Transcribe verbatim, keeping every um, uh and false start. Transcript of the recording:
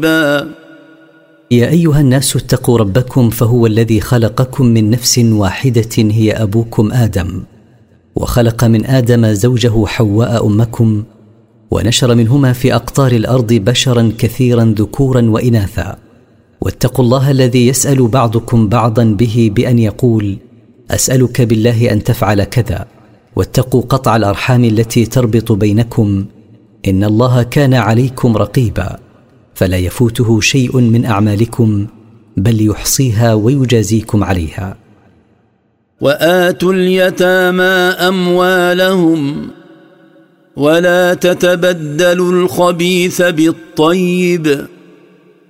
يا أيها الناس اتقوا ربكم، فهو الذي خلقكم من نفس واحدة هي أبوكم آدم، وخلق من آدم زوجه حواء أمكم، ونشر منهما في أقطار الأرض بشرا كثيرا ذكورا وإناثا. واتقوا الله الذي يسأل بعضكم بعضا به بأن يقول: أسألك بالله أن تفعل كذا. واتقوا قطع الأرحام التي تربط بينكم، إن الله كان عليكم رقيبا. فلا يفوته شيء من أعمالكم، بل يحصيها ويجازيكم عليها. وآتوا اليتامى أموالهم ولا تتبدلوا الخبيث بالطيب